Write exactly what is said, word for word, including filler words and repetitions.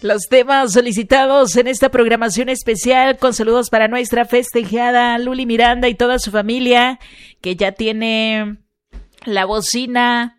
Los temas solicitados en esta programación especial, con saludos para nuestra festejada Luli Miranda y toda su familia, que ya tiene la bocina